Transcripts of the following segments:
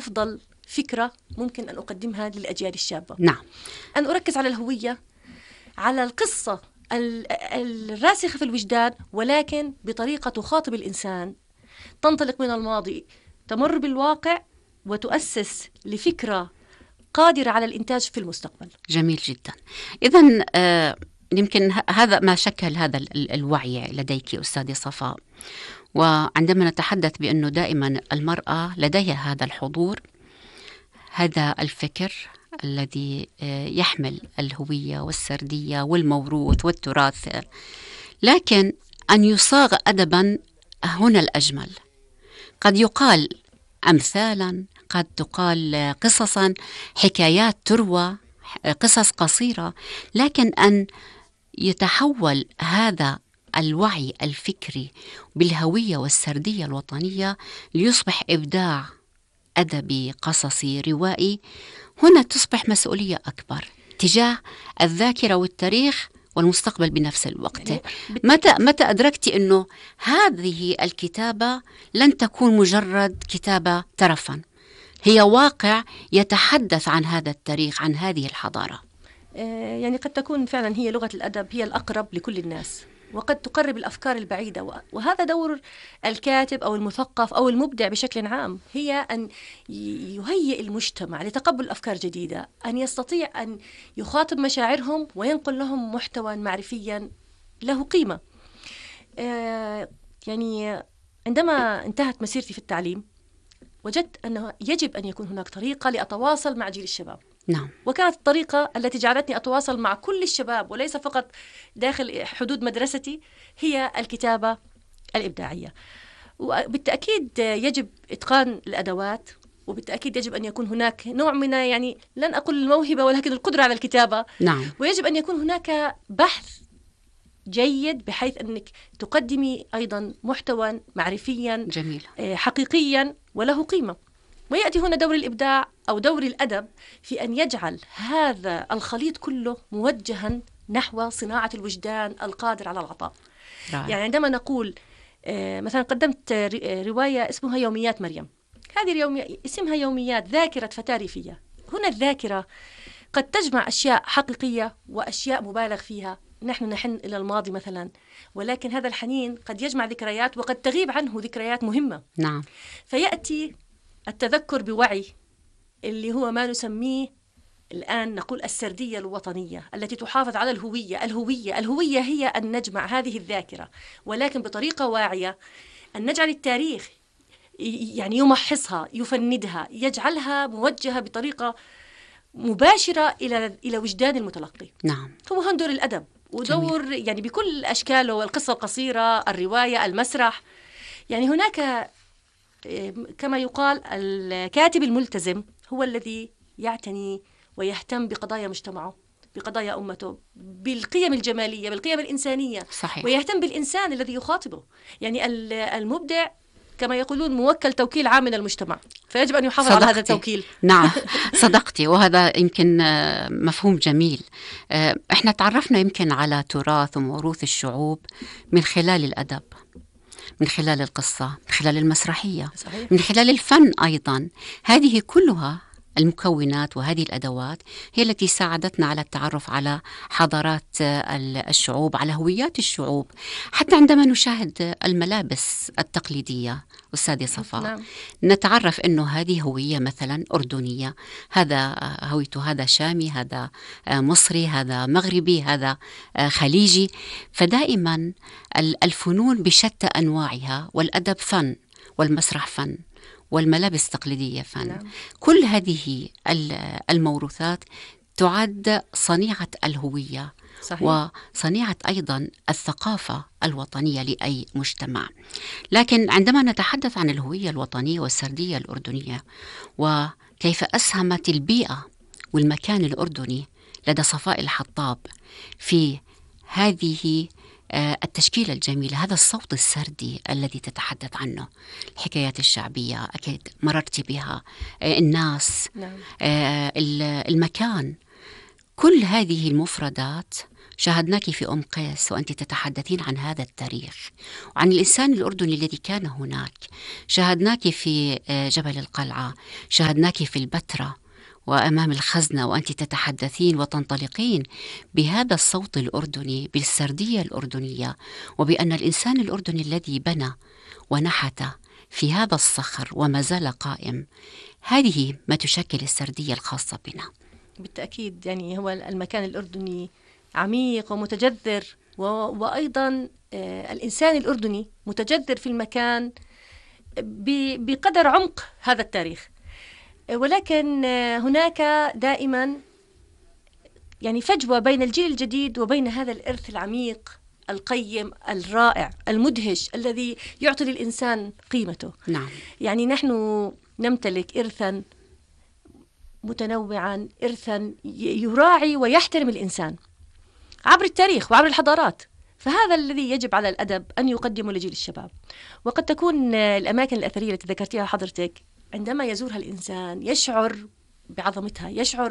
أفضل فكرة ممكن أن أقدمها للأجيال الشابة. نعم. أن أركز على الهوية، على القصة الراسخة في الوجدان، ولكن بطريقة تخاطب الإنسان، تنطلق من الماضي، تمر بالواقع، وتؤسس لفكرة قادرة على الإنتاج في المستقبل. جميل جدا. إذن يمكن هذا ما شكل هذا الوعي لديك أستاذة صفاء. وعندما نتحدث بأنه دائما المرأة لديها هذا الحضور، هذا الفكر الذي يحمل الهوية والسردية والموروث والتراث، لكن أن يصاغ أدبا هنا الأجمل. قد يقال أمثالا، قد تقال قصصا، حكايات تروى، قصص قصيرة، لكن أن يتحول هذا الوعي الفكري بالهوية والسردية الوطنية ليصبح إبداع أدبي قصصي روائي، هنا تصبح مسؤولية أكبر تجاه الذاكرة والتاريخ والمستقبل بنفس الوقت. متى أدركت أنه هذه الكتابة لن تكون مجرد كتابة ترفا، هي واقع يتحدث عن هذا التاريخ، عن هذه الحضارة؟ يعني قد تكون فعلا هي لغة الأدب هي الأقرب لكل الناس، وقد تقرب الأفكار البعيدة، وهذا دور الكاتب أو المثقف أو المبدع بشكل عام، هي أن يهيئ المجتمع لتقبل أفكار جديدة، أن يستطيع أن يخاطب مشاعرهم وينقل لهم محتوى معرفيا له قيمة. يعني عندما انتهت مسيرتي في التعليم وجدت أنه يجب أن يكون هناك طريقة لأتواصل مع جيل الشباب. نعم. وكانت الطريقة التي جعلتني أتواصل مع كل الشباب وليس فقط داخل حدود مدرستي هي الكتابة الإبداعية. وبالتأكيد يجب إتقان الأدوات، وبالتأكيد يجب أن يكون هناك نوع من، يعني لن أقول الموهبة ولكن القدرة على الكتابة. نعم. ويجب أن يكون هناك بحث جيد بحيث أنك تقدمي أيضا محتوى معرفيا جميل حقيقيا وله قيمة. ويأتي هنا دور الإبداع أو دور الأدب في أن يجعل هذا الخليط كله موجها نحو صناعة الوجدان القادر على العطاء. يعني عندما نقول مثلا قدمت رواية اسمها يوميات مريم، هذه اسمها يوميات ذاكرة فتاة ريفية. هنا الذاكرة قد تجمع أشياء حقيقية وأشياء مبالغ فيها، نحن نحن إلى الماضي مثلا، ولكن هذا الحنين قد يجمع ذكريات وقد تغيب عنه ذكريات مهمة. نعم. فيأتي التذكر بوعي اللي هو ما نسميه الآن نقول السردية الوطنية التي تحافظ على الهوية هي أن نجمع هذه الذاكرة ولكن بطريقة واعية، أن نجعل التاريخ يعني يمحصها، يفندها، يجعلها موجهة بطريقة مباشرة إلى وجدان المتلقي. نعم. هو دور الأدب ودور يعني بكل أشكاله، القصة القصيرة، الرواية، المسرح. يعني هناك كما يقال الكاتب الملتزم هو الذي يعتني ويهتم بقضايا مجتمعه، بقضايا أمته، بالقيم الجمالية، بالقيم الإنسانية. صحيح. ويهتم بالإنسان الذي يخاطبه. يعني المبدع كما يقولون موكل توكيل عام من المجتمع، فيجب أن يحافظ على هذا التوكيل. نعم صدقتي، وهذا يمكن مفهوم جميل. احنا تعرفنا يمكن على تراث وموروث الشعوب من خلال الأدب، من خلال القصة، من خلال المسرحية. صحيح. من خلال الفن أيضا. هذه كلها المكونات وهذه الأدوات هي التي ساعدتنا على التعرف على حضارات الشعوب، على هويات الشعوب. حتى عندما نشاهد الملابس التقليدية أستاذة صفاء، نعم. نتعرف أنه هذه هوية مثلا أردنية، هذا هويته، هذا شامي، هذا مصري، هذا مغربي، هذا خليجي. فدائما الفنون بشتى أنواعها، والأدب فن، والمسرح فن، والملابس التقليدية فن. نعم. كل هذه الموروثات تعد صنيعة الهوية. صحيح. وصنيعة أيضا الثقافة الوطنية لأي مجتمع. لكن عندما نتحدث عن الهوية الوطنية والسردية الأردنية وكيف أسهمت البيئة والمكان الأردني لدى صفاء الحطاب في هذه التشكيلة الجميلة، هذا الصوت السردي الذي تتحدث عنه، الحكايات الشعبية أكيد مررت بها، الناس. نعم. المكان، كل هذه المفردات شاهدناك في أم قيس وأنت تتحدثين عن هذا التاريخ وعن الإنسان الأردني الذي كان هناك. شاهدناك في جبل القلعة، شاهدناك في البتراء وأمام الخزنة وأنت تتحدثين وتنطلقين بهذا الصوت الأردني، بالسردية الأردنية، وبأن الإنسان الأردني الذي بنى ونحت في هذا الصخر وما زال قائم. هذه ما تشكل السردية الخاصة بنا. بالتأكيد، يعني هو المكان الأردني عميق ومتجذر، وأيضا الإنسان الأردني متجذر في المكان بقدر عمق هذا التاريخ. ولكن هناك دائما يعني فجوة بين الجيل الجديد وبين هذا الإرث العميق القيم الرائع المدهش الذي يعطي للإنسان قيمته. نعم. يعني نحن نمتلك إرثا متنوعا، إرثا يراعي ويحترم الإنسان عبر التاريخ وعبر الحضارات. فهذا الذي يجب على الأدب أن يقدمه لجيل الشباب. وقد تكون الأماكن الأثرية التي ذكرتها حضرتك عندما يزورها الإنسان يشعر بعظمتها، يشعر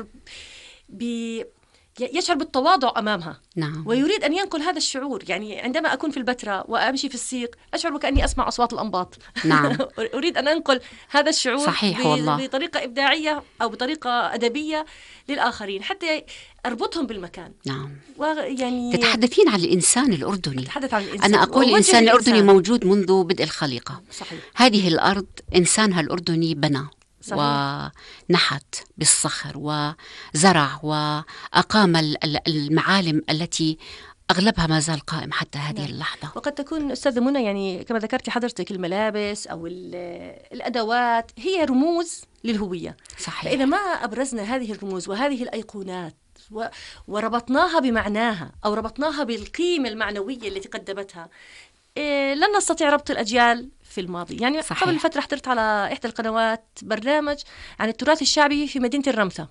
بالتواضع أمامها. نعم. ويريد أن ينقل هذا الشعور. يعني عندما أكون في البتراء وأمشي في السيق أشعر وكأني أسمع أصوات الأنباط. نعم. أريد أن أنقل هذا الشعور صحيح والله. بطريقة إبداعية أو بطريقة أدبية للآخرين حتى أربطهم بالمكان. نعم. ويعني تتحدثين عن الإنسان الأردني. تتحدث عن الإنسان. أنا أقول الإنسان الأردني موجود منذ بدء الخليقة. صحيح. هذه الأرض إنسانها الأردني بنى. صحيح. ونحت بالصخر وزرع وأقام المعالم التي أغلبها ما زال قائم حتى هذه اللحظة. وقد تكون أستاذة منى يعني كما ذكرتي حضرتك الملابس أو الأدوات هي رموز للهوية. صحيح. فإذا ما أبرزنا هذه الرموز وهذه الأيقونات وربطناها بمعناها أو ربطناها بالقيمة المعنوية التي قدمتها، لن نستطيع ربط الأجيال في الماضي. يعني صحيح. قبل فترة حضرت على إحدى القنوات برنامج عن التراث الشعبي في مدينة الرمثة.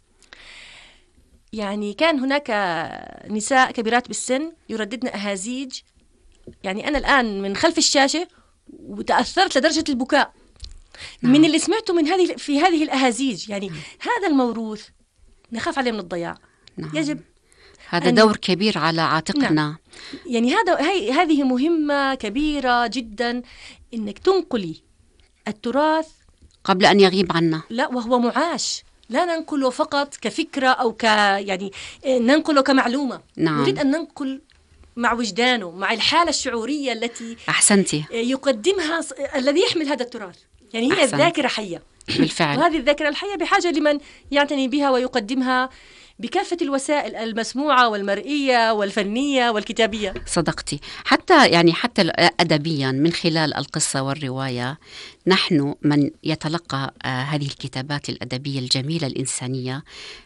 يعني كان هناك نساء كبيرات بالسن يرددن أهازيج. يعني أنا الآن من خلف الشاشة وتأثرت لدرجة البكاء من اللي سمعته في هذه الأهازيج. يعني هذا الموروث نخاف عليه من الضياع. يجب هذا دور كبير على عاتقنا. نعم. يعني هذه مهمة كبيرة جدا، إنك تنقلي التراث قبل أن يغيب عنا. لا، وهو معاش، لا ننقله فقط كفكرة أو يعني ننقله كمعلومة. نعم. نريد أن ننقل مع وجدانه، مع الحالة الشعورية التي أحسنتي يقدمها الذي يحمل هذا التراث. يعني هي الذاكرة حية بالفعل. وهذه الذاكرة الحية بحاجة لمن يعتني بها ويقدمها بكافة الوسائل المسموعة والمرئية والفنية والكتابية. صدقتي. حتى أدبيا من خلال القصة والرواية نحن من يتلقى هذه الكتابات الأدبية الجميلة الإنسانية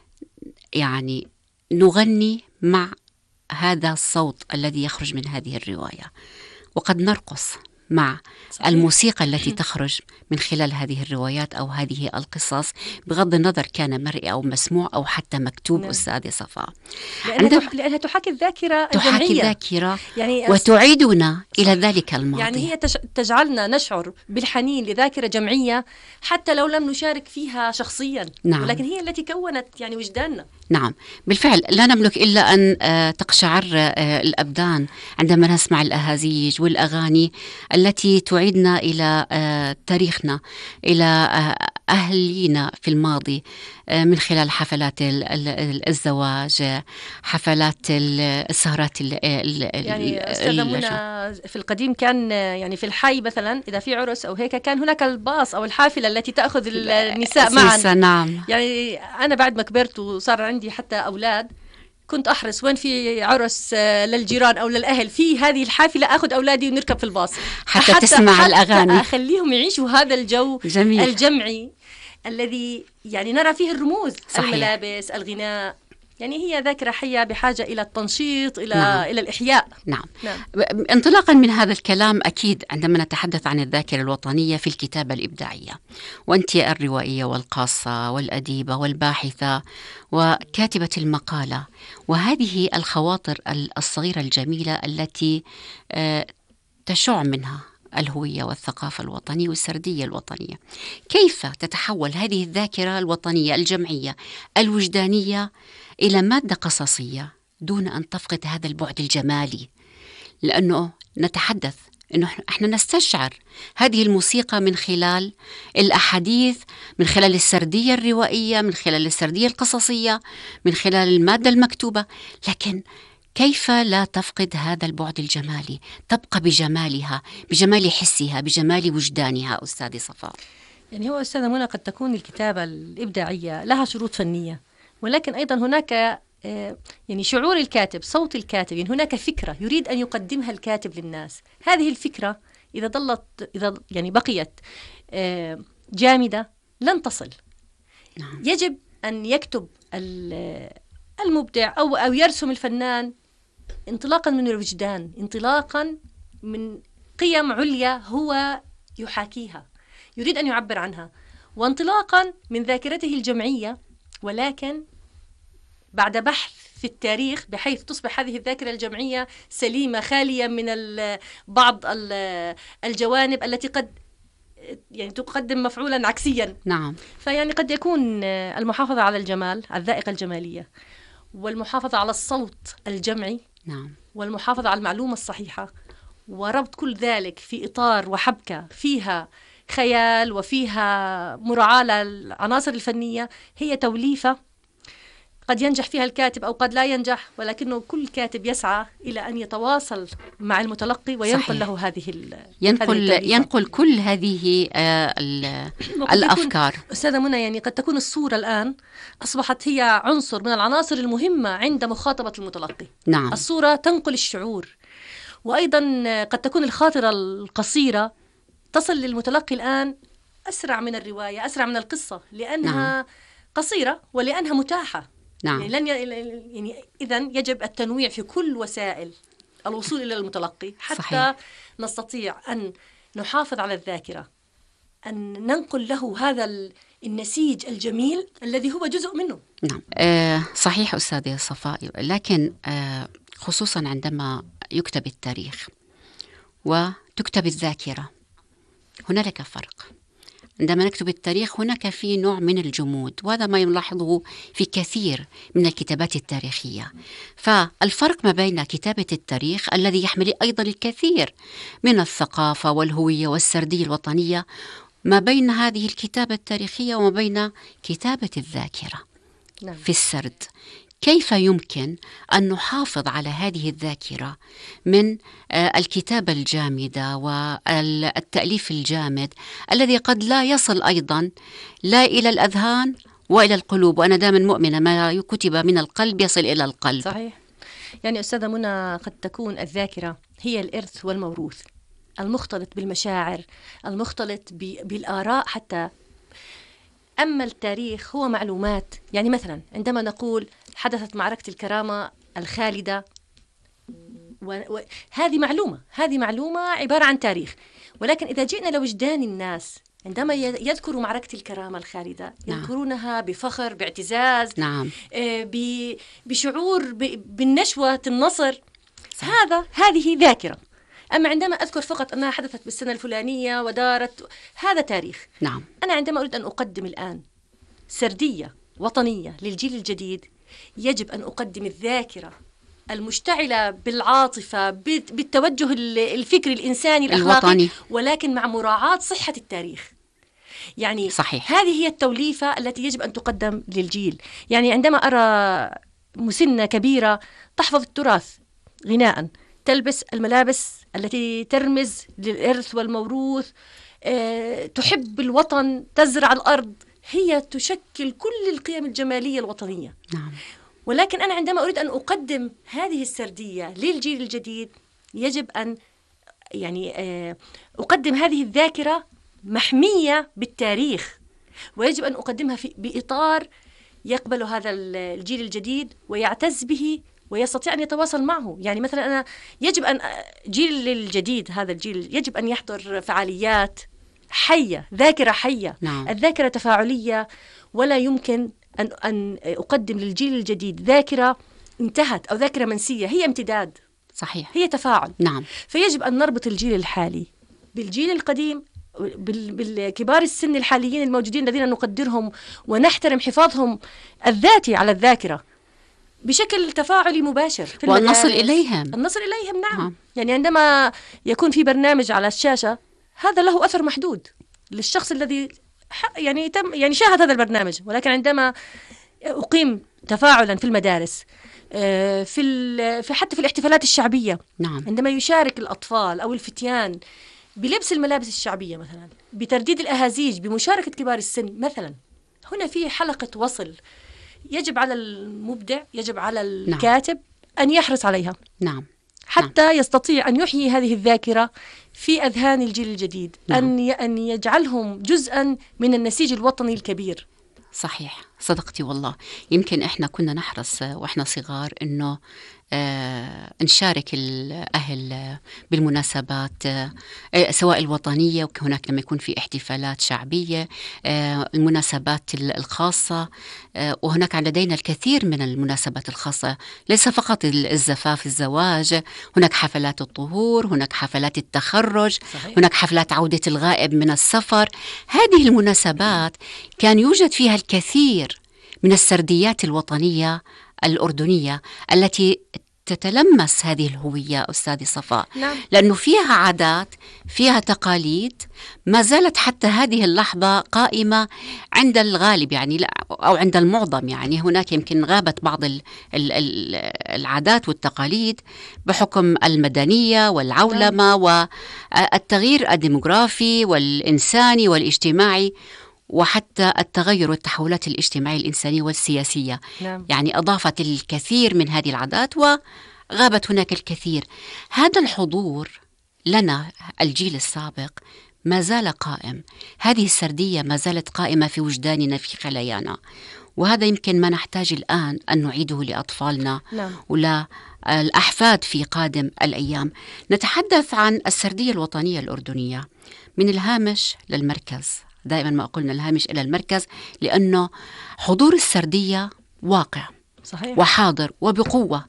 يعني نغني مع هذا الصوت الذي يخرج من هذه الرواية، وقد نرقص مع صحيح. الموسيقى التي تخرج من خلال هذه الروايات أو هذه القصص بغض النظر كان مرئي أو مسموع أو حتى مكتوب. نعم. أستاذة صفاء، لأنها تحاكي الذاكرة الجمعية. تحاكي الذاكرة يعني وتعيدنا إلى ذلك الماضي. يعني هي تجعلنا نشعر بالحنين لذاكرة جمعية حتى لو لم نشارك فيها شخصيا. نعم. ولكن هي التي كونت يعني وجداننا. نعم بالفعل. لا نملك إلا أن تقشعر الأبدان عندما نسمع الأهازيج والأغاني التي تعيدنا إلى تاريخنا، إلى أهلينا في الماضي من خلال حفلات الزواج، حفلات السهرات. يعني أستاذة منى في القديم كان يعني في الحي مثلا إذا في عرس أو هيك كان هناك الباص أو الحافلة التي تأخذ النساء معا. نعم. يعني أنا بعد ما كبرت وصار عندي حتى أولاد كنت أحرص وين في عرس للجيران أو للأهل في هذه الحافلة أخذ أولادي ونركب في الباص حتى تسمع الأغاني، أخليهم يعيشوا هذا الجو جميل. الجمعي الذي يعني نرى فيه الرموز. صحيح. الملابس، الغناء، يعني هي ذاكرة حية بحاجة إلى التنشيط، إلى نعم. إلى الإحياء. نعم. انطلاقا من هذا الكلام أكيد عندما نتحدث عن الذاكرة الوطنية في الكتابة الإبداعية، وأنت الروائية والقاصة والأديبة والباحثة وكاتبة المقالة، وهذه الخواطر الصغيرة الجميلة التي تشع منها الهوية والثقافة الوطنية والسردية الوطنية، كيف تتحول هذه الذاكرة الوطنية الجمعية الوجدانية إلى مادة قصصية دون أن تفقد هذا البعد الجمالي، لأنه نتحدث إنه إحنا نستشعر هذه الموسيقى من خلال الأحاديث، من خلال السردية الروائية، من خلال السردية القصصية، من خلال المادة المكتوبة، لكن كيف لا تفقد هذا البعد الجمالي؟ تبقى بجمالها، بجمال حسها، بجمال وجدانها. أستاذة صفاء، يعني هو أستاذة منى قد تكون الكتابة الإبداعية لها شروط فنية، ولكن أيضا هناك يعني شعور الكاتب، صوت الكاتب، يعني هناك فكرة يريد أن يقدمها الكاتب للناس. هذه الفكرة إذا يعني بقيت جامدة لن تصل. نعم. يجب أن يكتب المبدع أو يرسم الفنان انطلاقا من الوجدان، انطلاقا من قيم عليا هو يحاكيها، يريد أن يعبر عنها، وانطلاقا من ذاكرته الجمعية، ولكن بعد بحث في التاريخ بحيث تصبح هذه الذاكرة الجمعية سليمة، خالية من بعض الجوانب التي قد يعني تقدم مفعولا عكسيا. نعم. فيعني قد يكون المحافظة على الجمال، على الذائقة الجمالية، والمحافظة على الصوت الجمعي، نعم، والمحافظة على المعلومة الصحيحة، وربط كل ذلك في إطار وحبكة فيها خيال وفيها مراعاة للعناصر الفنية، هي توليفة قد ينجح فيها الكاتب أو قد لا ينجح، ولكنه كل كاتب يسعى إلى أن يتواصل مع المتلقي وينقل صحيح. له هذه ينقل كل هذه الأفكار. أستاذة منى، يعني قد تكون الصورة الآن أصبحت هي عنصر من العناصر المهمة عند مخاطبة المتلقي. نعم. الصورة تنقل الشعور، وأيضا قد تكون الخاطرة القصيرة تصل للمتلقي الآن أسرع من الرواية، أسرع من القصة، لأنها نعم. قصيرة ولأنها متاحة. نعم. يعني إذن يجب التنويع في كل وسائل الوصول إلى المتلقي حتى صحيح. نستطيع أن نحافظ على الذاكرة، أن ننقل له هذا النسيج الجميل الذي هو جزء منه. نعم. صحيح أستاذة صفاء، لكن خصوصا عندما يكتب التاريخ وتكتب الذاكرة هنالك فرق. عندما نكتب التاريخ هناك في نوع من الجمود، وهذا ما يلاحظه في كثير من الكتابات التاريخية. فالفرق ما بين كتابة التاريخ الذي يحمل أيضا الكثير من الثقافة والهوية والسردية الوطنية، ما بين هذه الكتابة التاريخية وما بين كتابة الذاكرة. نعم. في السرد كيف يمكن أن نحافظ على هذه الذاكرة من الكتابة الجامدة والتأليف الجامد الذي قد لا يصل أيضا لا إلى الأذهان وإلى القلوب، وأنا دائما مؤمنة ما كتب من القلب يصل إلى القلب. صحيح. يعني أستاذة منى، قد تكون الذاكرة هي الإرث والموروث المختلط بالمشاعر، المختلط بالآراء حتى. أما التاريخ هو معلومات، يعني مثلا عندما نقول حدثت معركة الكرامة الخالدة، هذه معلومة عبارة عن تاريخ. ولكن إذا جئنا لوجدان الناس عندما يذكروا معركة الكرامة الخالدة يذكرونها بفخر، باعتزاز، نعم. بشعور بالنشوة، النصر. هذه ذاكرة. أما عندما أذكر فقط أنها حدثت بالسنة الفلانية ودارت، هذا تاريخ. نعم. أنا عندما أريد أن أقدم الآن سردية وطنية للجيل الجديد، يجب أن أقدم الذاكرة المشتعلة بالعاطفة، بالتوجه الفكري الإنساني الأخلاقي الوطني، ولكن مع مراعاة صحة التاريخ. يعني صحيح. هذه هي التوليفة التي يجب أن تقدم للجيل. يعني عندما أرى مسنة كبيرة تحفظ التراث غناء، تلبس الملابس التي ترمز للإرث والموروث، تحب الوطن، تزرع الأرض، هي تشكل كل القيم الجمالية الوطنية. نعم. ولكن أنا عندما أريد أن أقدم هذه السردية للجيل الجديد يجب أن يعني أقدم هذه الذاكرة محمية بالتاريخ، ويجب أن أقدمها بإطار يقبل هذا الجيل الجديد ويعتز به ويستطيع أن يتواصل معه. يعني مثلا أنا يجب أن جيل الجديد، هذا الجيل يجب أن يحضر فعاليات حية، ذاكرة حية. نعم. الذاكرة تفاعلية، ولا يمكن أن أقدم للجيل الجديد ذاكرة انتهت أو ذاكرة منسية. هي امتداد. صحيح. هي تفاعل. نعم. فيجب أن نربط الجيل الحالي بالجيل القديم، بالكبار السن الحاليين الموجودين الذين نقدرهم ونحترم حفاظهم الذاتي على الذاكرة. بشكل تفاعلي مباشر في وأن المدارس. نصل إليهم. نصل إليهم، نعم. يعني عندما يكون في برنامج على الشاشة، هذا له أثر محدود للشخص الذي يعني شاهد هذا البرنامج. ولكن عندما أقيم تفاعلا في المدارس، حتى في الاحتفالات الشعبية، نعم. عندما يشارك الأطفال أو الفتيان بلبس الملابس الشعبية مثلا، بترديد الأهازيج، بمشاركة كبار السن مثلا، هنا في حلقة وصل يجب على المبدع، يجب على الكاتب أن يحرص عليها. نعم. حتى يستطيع أن يحيي هذه الذاكرة في أذهان الجيل الجديد. نعم. أن يجعلهم جزءا من النسيج الوطني الكبير. صحيح، صدقتي والله. يمكن إحنا كنا نحرص وإحنا صغار إنه نشارك الأهل بالمناسبات سواء الوطنية، وهناك لما يكون في احتفالات شعبية، المناسبات الخاصة، وهناك لدينا الكثير من المناسبات الخاصة، ليس فقط الزفاف، الزواج، هناك حفلات الطهور، هناك حفلات التخرج. صحيح. هناك حفلات عودة الغائب من السفر. هذه المناسبات كان يوجد فيها الكثير من السرديات الوطنية الأردنية التي تتلمس هذه الهوية أستاذي صفاء. نعم. لأنه فيها عادات، فيها تقاليد ما زالت حتى هذه اللحظة قائمة عند الغالب، يعني أو عند المعظم. يعني هناك يمكن غابت بعض العادات والتقاليد بحكم المدنية والعولمة والتغيير الديموغرافي والإنساني والاجتماعي، وحتى التغير والتحولات الاجتماعية الإنسانية والسياسية. نعم. يعني أضافت الكثير من هذه العادات وغابت هناك الكثير. هذا الحضور لنا الجيل السابق ما زال قائم، هذه السردية ما زالت قائمة في وجداننا، في خلايانا، وهذا يمكن ما نحتاج الآن أن نعيده لأطفالنا. نعم. ولا الأحفاد في قادم الأيام. نتحدث عن السردية الوطنية الأردنية من الهامش للمركز. دائما ما أقول من الهامش إلى المركز، لأنه حضور السردية واقع. صحيح. وحاضر وبقوة،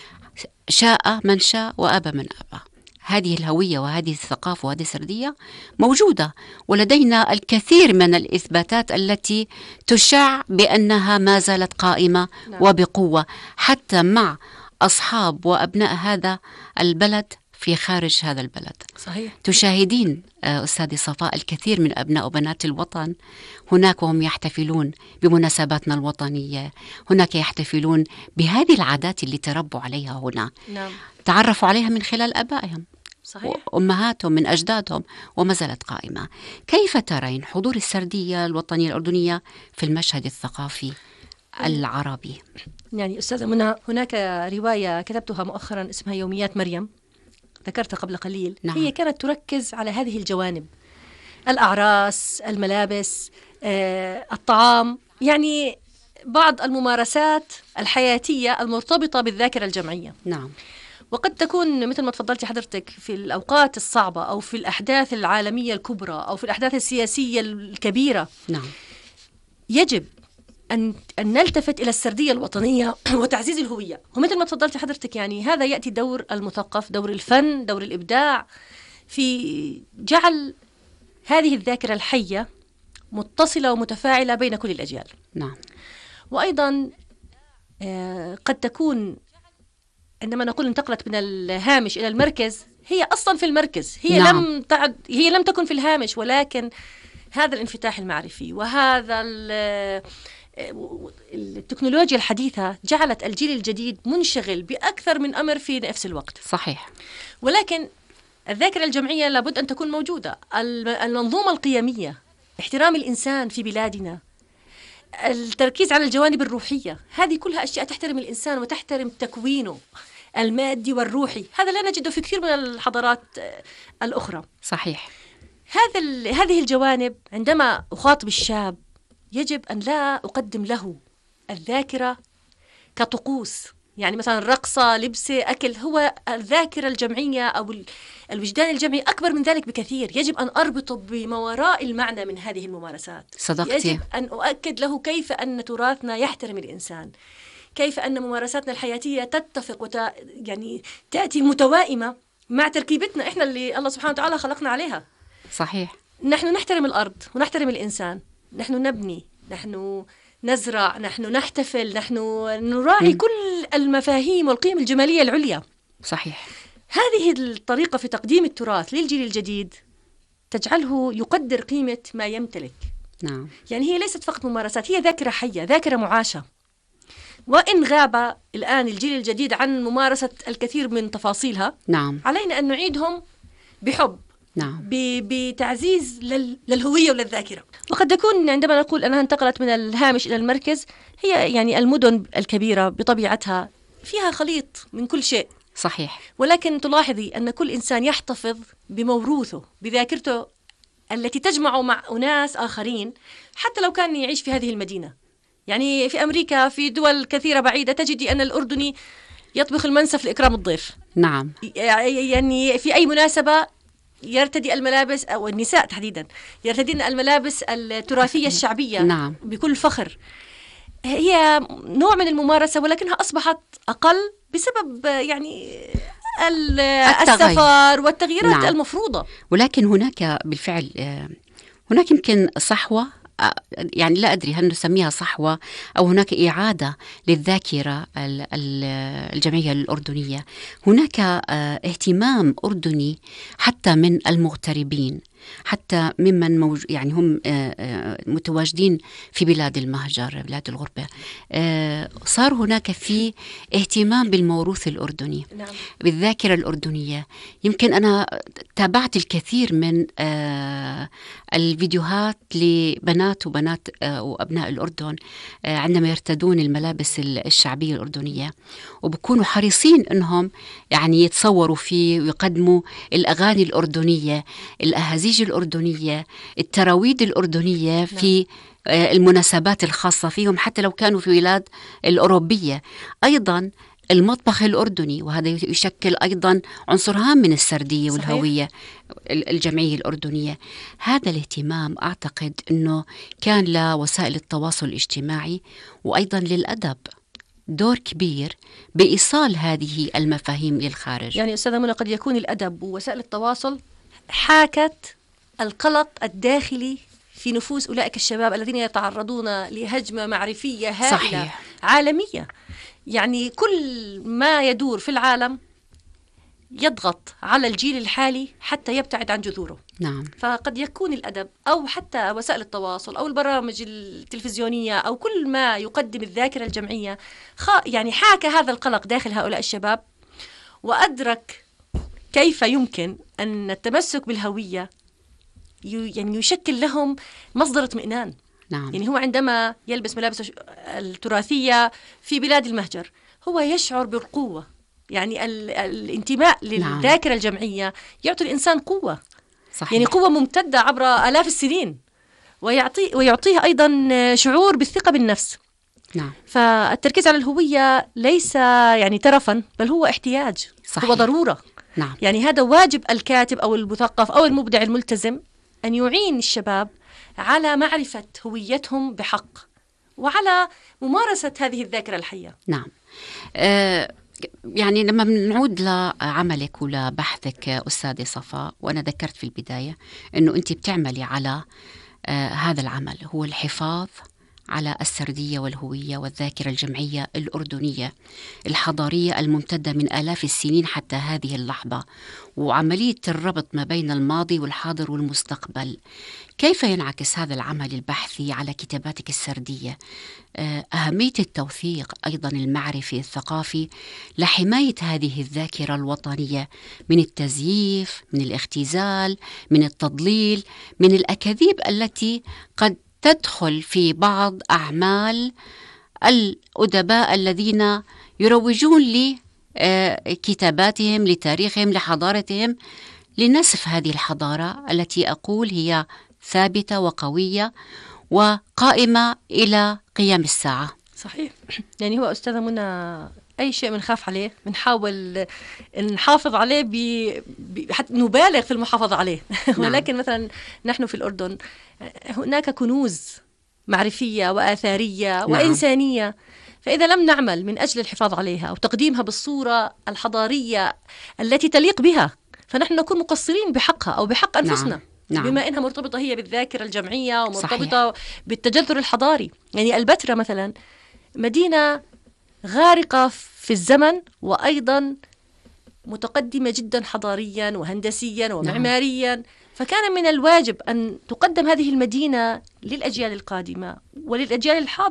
شاء من شاء وأبى من أبى. هذه الهوية وهذه الثقافة وهذه السردية موجودة، ولدينا الكثير من الإثباتات التي تشع بأنها ما زالت قائمة. نعم. وبقوة، حتى مع أصحاب وأبناء هذا البلد في خارج هذا البلد. صحيح. تشاهدين أستاذي صفاء الكثير من أبناء وبنات الوطن هناك وهم يحتفلون بمناسباتنا الوطنية، هناك يحتفلون بهذه العادات اللي تربوا عليها هنا. نعم. تعرفوا عليها من خلال آبائهم. صحيح. وأمهاتهم، من أجدادهم، وما زالت قائمة. كيف ترين حضور السردية الوطنية الأردنية في المشهد الثقافي العربي؟ يعني أستاذة منى، هناك رواية كتبتها مؤخرا اسمها يوميات مريم، ذكرتها قبل قليل. نعم. هي كانت تركز على هذه الجوانب: الأعراس، الملابس، الطعام، يعني بعض الممارسات الحياتية المرتبطة بالذاكرة الجمعية. نعم. وقد تكون مثل ما تفضلتي حضرتك في الأوقات الصعبة، أو في الأحداث العالمية الكبرى، أو في الأحداث السياسية الكبيرة. نعم. يجب أن نلتفت إلى السردية الوطنية وتعزيز الهوية. ومثل ما تفضلت حضرتك، يعني هذا يأتي دور المثقف، دور الفن، دور الإبداع، في جعل هذه الذاكرة الحية متصلة ومتفاعلة بين كل الأجيال. نعم. وأيضا قد تكون عندما نقول انتقلت من الهامش إلى المركز، هي أصلا في المركز، هي نعم. لم تكن في الهامش، ولكن هذا الانفتاح المعرفي وهذا التكنولوجيا الحديثة جعلت الجيل الجديد منشغل بأكثر من أمر في نفس الوقت. صحيح. ولكن الذاكرة الجمعية لابد أن تكون موجودة. المنظومة القيمية، احترام الإنسان في بلادنا، التركيز على الجوانب الروحية، هذه كلها أشياء تحترم الإنسان وتحترم تكوينه المادي والروحي. هذا لا نجده في كثير من الحضارات الأخرى. صحيح. هذه الجوانب عندما أخاطب الشاب يجب أن لا أقدم له الذاكرة كطقوس، يعني مثلا رقصة، لبسة، أكل. هو الذاكرة الجمعية أو الوجدان الجمعي أكبر من ذلك بكثير. يجب أن أربطه بما وراء المعنى من هذه الممارسات. صدقتي. يجب أن أؤكد له كيف أن تراثنا يحترم الإنسان، كيف أن ممارساتنا الحياتية تتفق يعني تأتي متوائمة مع تركيبتنا إحنا اللي الله سبحانه وتعالى خلقنا عليها. صحيح. نحن نحترم الأرض ونحترم الإنسان، نحن نبني، نحن نزرع، نحن نحتفل، نحن نراعي كل المفاهيم والقيم الجمالية العليا. صحيح. هذه الطريقة في تقديم التراث للجيل الجديد تجعله يقدر قيمة ما يمتلك. نعم. يعني هي ليست فقط ممارسات، هي ذاكرة حية، ذاكرة معاشة. وإن غاب الآن الجيل الجديد عن ممارسة الكثير من تفاصيلها، نعم، علينا أن نعيدهم بحب، نعم، بتعزيز للهوية وللذاكرة. وقد يكون عندما نقول أنها انتقلت من الهامش إلى المركز، هي يعني المدن الكبيرة بطبيعتها فيها خليط من كل شيء. صحيح. ولكن تلاحظي أن كل إنسان يحتفظ بموروثه، بذاكرته التي تجمعه مع أناس آخرين، حتى لو كان يعيش في هذه المدينة. يعني في أمريكا، في دول كثيرة بعيدة، تجدي أن الأردني يطبخ المنسف لإكرام الضيف. نعم. يعني في أي مناسبة يرتدي الملابس، أو النساء تحديدا يرتدين الملابس التراثية الشعبية. نعم. بكل فخر. هي نوع من الممارسة، ولكنها أصبحت أقل بسبب يعني السفر والتغييرات نعم. المفروضة. ولكن هناك بالفعل هناك يمكن صحوة، يعني لا أدري هل نسميها صحوة أو هناك إعادة للذاكرة الجمعية الأردنية. هناك اهتمام أردني حتى من المغتربين، حتى ممن يعني هم متواجدين في بلاد المهجر، بلاد الغربة. صار هناك في اهتمام بالموروث الأردني. نعم. بالذاكرة الأردنية. يمكن أنا تابعت الكثير من الفيديوهات لبنات وبنات وأبناء الأردن عندما يرتدون الملابس الشعبية الأردنية، وبكونوا حريصين أنهم يعني يتصوروا فيه ويقدموا الأغاني الأردنية، الأهازيج الأردنية، التراويد الأردنية في المناسبات الخاصة فيهم، حتى لو كانوا في بلاد الأوروبية. أيضا المطبخ الأردني، وهذا يشكل أيضا عنصر هام من السردية والهوية الجمعية الأردنية. هذا الاهتمام أعتقد أنه كان لوسائل التواصل الاجتماعي وأيضا للأدب دور كبير بإيصال هذه المفاهيم للخارج. يعني أستاذة منى، قد يكون الأدب ووسائل التواصل حاكت القلق الداخلي في نفوس أولئك الشباب الذين يتعرضون لهجمة معرفية هائلة. صحيح. عالمية. يعني كل ما يدور في العالم يضغط على الجيل الحالي حتى يبتعد عن جذوره. نعم. فقد يكون الأدب أو حتى وسائل التواصل أو البرامج التلفزيونية أو كل ما يقدم الذاكرة الجمعية يعني حاك هذا القلق داخل هؤلاء الشباب، وأدرك كيف يمكن أن التمسك بالهوية يعني يشكل لهم مصدر اطمئنان. نعم. يعني هو عندما يلبس ملابس التراثية في بلاد المهجر هو يشعر بالقوة. يعني الانتماء للذاكرة نعم. الجمعية يعطي الإنسان قوة. صحيح. يعني قوة ممتدة عبر آلاف السنين، ويعطيه أيضا شعور بالثقة بالنفس. نعم. فالتركيز على الهوية ليس يعني ترفا، بل هو احتياج. صحيح. هو ضرورة. نعم. يعني هذا واجب الكاتب أو المثقف أو المبدع الملتزم أن يعين الشباب على معرفة هويتهم بحق وعلى ممارسة هذه الذاكرة الحية. نعم. يعني لما نعود لعملك ولبحثك أستاذة صفاء، وأنا ذكرت في البداية أنه أنت بتعملي على هذا العمل، هو الحفاظ على السردية والهوية والذاكرة الجمعية الأردنية الحضارية الممتدة من آلاف السنين حتى هذه اللحظة، وعملية الربط ما بين الماضي والحاضر والمستقبل. كيف ينعكس هذا العمل البحثي على كتاباتك السردية؟ أهمية التوثيق أيضا المعرفي الثقافي لحماية هذه الذاكرة الوطنية من التزييف، من الاختزال، من التضليل، من الأكاذيب التي قد تدخل في بعض أعمال الأدباء الذين يروجون لكتاباتهم، لتاريخهم، لحضارتهم، لنسف هذه الحضارة التي أقول هي ثابتة وقوية وقائمة إلى قيام الساعة. صحيح. يعني هو أستاذة منى أي شيء بنخاف عليه بنحاول نحافظ عليه حتى نبالغ في المحافظة عليه. ولكن مثلا نحن في الأردن هناك كنوز معرفية وآثارية وإنسانية، فإذا لم نعمل من أجل الحفاظ عليها أو تقديمها بالصورة الحضارية التي تليق بها، فنحن نكون مقصرين بحقها أو بحق أنفسنا. نعم. بما إنها مرتبطة هي بالذاكرة الجمعية ومرتبطة صحيح. بالتجذر الحضاري. يعني البتراء مثلا مدينة غارقة في الزمن، وأيضا متقدمة جدا حضاريا وهندسيا ومعماريا. فكان من الواجب أن تقدم هذه المدينة للأجيال القادمة وللأجيال الحاضرة